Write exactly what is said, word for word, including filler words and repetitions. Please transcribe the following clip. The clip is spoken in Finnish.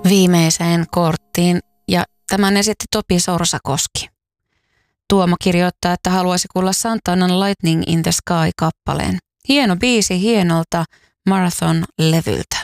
viimeiseen korttiin ja tämän esitti Topi Sorsakoski. Tuomo kirjoittaa, että haluaisi kuulla Santanan Lightning in the Sky -kappaleen. Hieno biisi hienolta Marathon-levyltä.